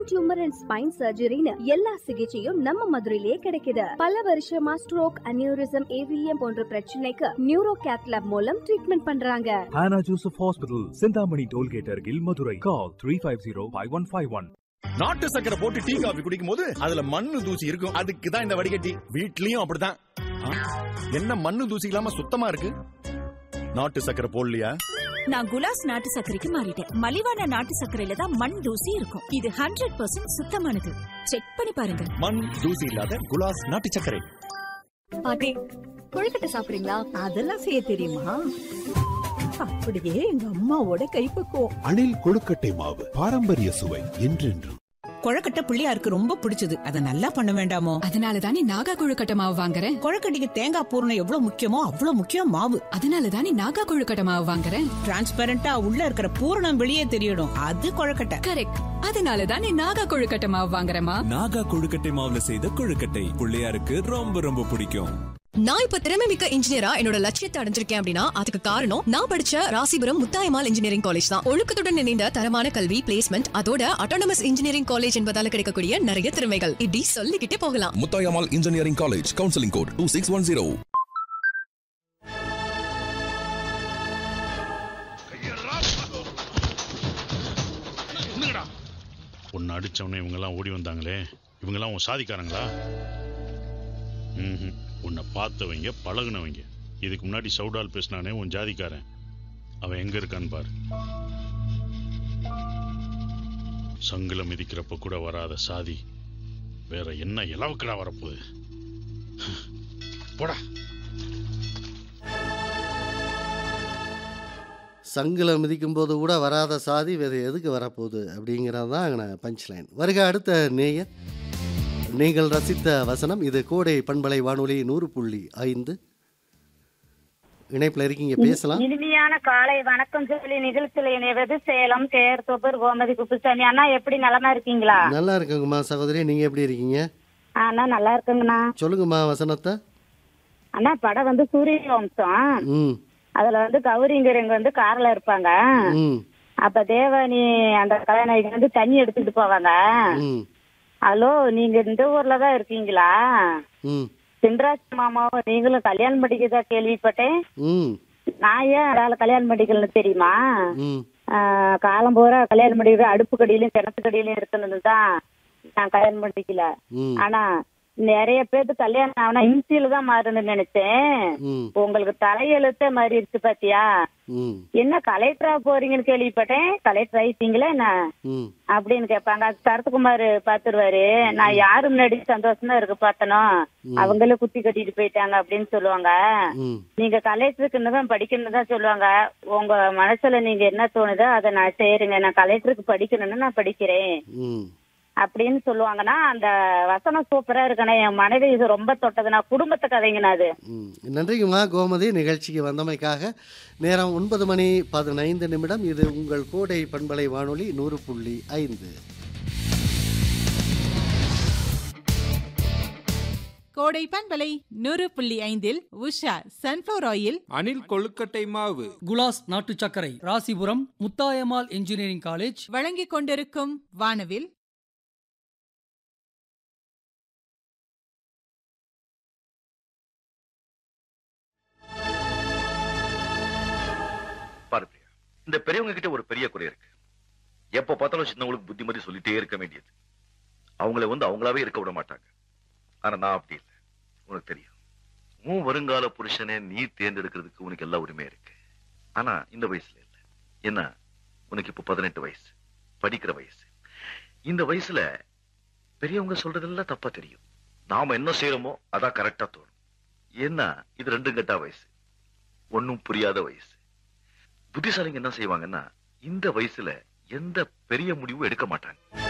Tumour and spine சர்ஜரின்னு எல்லா சிகிச்சையும் நம்ம மதுரையிலே கிடைக்குது. பல வருஷமா ஸ்ட்ரோக், அனியூரிசம், ஏவிஎம் போன்ற பிரச்சனைக்கு நியூரோ கேத் லேப் மூலம் ட்ரீட்மெண்ட் பண்றாங்க. Hannah Joseph Hospital, Sindhamani Tollgate Argil, Madurai. Call 350-5151. நாட்டு சக்கரை போட்டு டீ காபி குடிக்கும் போது அதுல மண்ணு தூசி இருக்கும். அதுக்கு தான் இந்த வடிகட்டி. வீட்லயும் அப்படிதான். என்ன மண்ணு தூசி இல்லாம சுத்தமா இருக்கு? நாட்டு சக்கரை போடலையா? நான் குலாஸ் நாட்டு சர்க்கரைக்கு மாறிட்டேன். மலிவான நாட்டு சர்க்கரையில தான் மண் தூசி இருக்கும். இது 100% சுத்தமானது. செக் பண்ணி பாருங்க. மண் தூசி இல்லாத குலாஸ் நாட்டு சர்க்கரை. பாட்டி, கொழுக்கட்டை சாப்பிடுறீங்களா? அதெல்லாம் செய்ய தெரியுமா? அப்படியே எங்க அம்மாவோட கைப்பக்குவம். அணில் கொழுக்கட்டை மாவு, பாரம்பரிய சுவை என்றென்றும். கொழுக்கட்டை பிள்ளையாருக்கு ரொம்ப பிடிச்சது. அதை நல்லா பண்ண வேண்டாமோ? அதனாலதானே நாகா கொழுக்கட்டை மாவு வாங்குறேன். கொழுக்கட்டைக்கு தேங்காய் பூரணம் எவ்வளவு முக்கியமோ அவ்வளவு முக்கியம் மாவு. அதனாலதானே நாகா கொழுக்கட்டை மாவு வாங்குறேன். டிரான்ஸ்பரண்டா உள்ள இருக்கிற பூரணம் வெளியே தெரியணும். அது கொழுக்கட்டை. கரெக்ட். அதனாலதானே நாகா கொழுக்கட்டை மாவு வாங்குறேமா. நாகா கொழுக்கட்டை மாவுல செய்த கொழுக்கட்டை பிள்ளையாருக்கு ரொம்ப ரொம்ப பிடிக்கும். நான் இப்ப திறமை மிக்க இன்ஜினியரா என்னோட லட்சியத்தை அடைஞ்சிருக்கேன் அப்படின்னா அதுக்கு காரணம் நான் படிச்ச ராசிபுரம் முத்தாயம்மாள் இன்ஜினியரிங் காலேஜ் தான். ஒழுக்கத்துடன் இணைந்த தரமான கல்வி, பிளேஸ்மெண்ட், அதோட அட்டானமஸ் இன்ஜினியரிங் காலேஜ் என்பதால கிடைக்கக்கூடிய நிறைய திறமைகள் இப்படி சொல்லிக்கிட்டே போகலாம். Muthayammal engineering college, counselling code 2610. உன்னை அடிச்சவனே இவங்கெல்லாம் ஓடி வந்தாங்களே, இவங்கெல்லாம் உன் சாதிக்காரங்களா? உன்னை பார்த்தவங்க, பழகுனவங்க. இதுக்கு முன்னாடி சவுடால் பேசினானே உன் ஜாதிக்காரன், அவன் எங்க இருக்கான்னு பாரு. சங்கில மிதிக்கிறப்ப கூட வராத சாதி வேற என்ன இலவுக்கடா வரப்போகுது? போடா. சங்கில மிதிக்கும் போது கூட வராத சாதி வேறு எதுக்கு வரப்போகுது அப்படிங்கிறது தான் பஞ்ச் லைன். வருக அடுத்த நேயர். நீங்கள் ரசித்த வசனம் இது கோடை பண்பலை வானொலி 100.5. இணைப்பில் இருக்கீங்க, பேசலாம். இனிமையான காலை வணக்கம் சொல்லி நிகழ்ச்சியில் இணைவது சேலம் தேர் தொபர் கோமதி குப்புசாமி. அண்ணா எப்படி நலமா இருக்கீங்களா? நல்லா இருக்குங்கம்மா சகோதரி, நீங்க எப்படி இருக்கீங்க? அண்ணா நல்லா இருக்குங்கண்ணா. சொல்லுங்கம்மா வசனத்தை. அண்ணா படம் வந்து சூரிய வம்சம். அதுல கௌரிங்கிறவங்க கார்ல இருப்பாங்க. அப்ப தேவானி அந்த கல்யாணம் தண்ணி எடுத்துட்டு போவாங்க. ஹலோ, நீங்க இந்த ஊர்ல தான் இருக்கீங்களா? சின்ராஜ் மாமாவும் நீங்களும் கல்யாணம் பண்ணிக்கதா கேள்விப்பட்டேன். நான் ஏன் அதால கல்யாணம் பண்ணிக்கலன்னு தெரியுமா? காலம் பூரா கல்யாணம் பண்ணிக்கிற அடுப்பு கடியிலும் கிணத்து கடியிலும் இருக்கணும்னுதான் நான் கல்யாணம் பண்ணிக்கல. ஆனா நிறைய பேருக்கு கல்யாணம் ஆனா இன்சியில தான் மாறணும்னு நினைச்சேன். உங்களுக்கு தலையெழுத்த மாறிடுச்சு பாத்தியா? என்ன கலெக்டரா போறீங்கன்னு கேள்விப்பட்டேன். கலெக்டர் ஆயிட்டீங்களா என்ன அப்படின்னு கேட்பாங்க. அது சரத்குமார் பாத்துருவாரு. நான் யாரு முன்னாடி சந்தோஷமா இருக்கு பார்த்தனோ அவங்களே குத்தி கட்டிட்டு போயிட்டாங்க அப்படின்னு சொல்லுவாங்க. நீங்க கலெக்டருக்கு தான் படிக்கணும்னு தான் சொல்லுவாங்க. உங்க மனசுல நீங்க என்ன தோணுதோ அதை நான் செய்யறேங்க. நான் கலெக்டருக்கு படிக்கணும்னு நான் படிக்கிறேன் அப்படின்னு சொல்லுவாங்கன்னா அந்த வசனம் சூப்பரா இருக்கணும். என் மனைவி இது ரொம்ப தொட்டதுன்னா குடும்பத்து கதைங்கண்ணா அது. நன்றிங்கம்மா கோமதி, நிகழ்ச்சிக்கு வந்தமைக்காக. நேரம் 9:15. இது உங்கள் கோடை பண்பலை வானொலி 100.5. கோடை பண்பலை 100.5 உஷா சன்ஃப்ளவர் ஆயில், அணில் கொழுக்கட்டை மாவு, குலாஸ் நாட்டு சர்க்கரை, ராசிபுரம் முத்தாயம்மாள் இன்ஜினியரிங் காலேஜ் வழங்கிக் கொண்டிருக்கும் வானவில். பாருப்பிரியா, இந்த பெரியவங்க கிட்ட ஒரு பெரிய குறை இருக்கு. எப்ப பார்த்தாலும் சின்னவங்களுக்கு புத்திமதி சொல்லிட்டே இருக்க வேண்டியது. அவங்கள அவங்களாவே இருக்க விட மாட்டாங்க. ஆனா நான் அப்படி இல்லை. உனக்கு தெரியும், உன் வருங்கால புருஷனே நீ தேர்ந்தெடுக்கிறதுக்கு உனக்கு எல்லா உரிமை இருக்கு. ஆனா இந்த வயசுல இல்ல. என்ன, உனக்கு இப்ப 18 வயசு, படிக்கிற வயசு. இந்த வயசுல பெரியவங்க சொல்றதெல்லாம் தப்பா தெரியும். நாம என்ன செய்யறோமோ அதான் கரெக்டா தோணும். ஏன்னா இது 2 கெட்டா வயசு, ஒன்னும் புரியாத வயசு. புத்திசாலிங்க என்ன செய்வாங்கன்னா இந்த வயசுல எந்த பெரிய முடிவும் எடுக்க மாட்டாங்க.